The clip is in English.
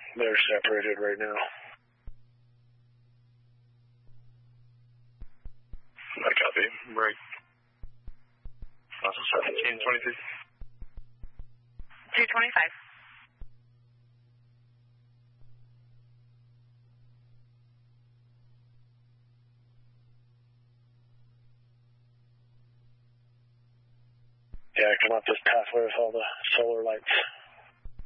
They're separated right now. I copy. Right. Also 1722. 225. Yeah, come up this pathway with all the solar lights.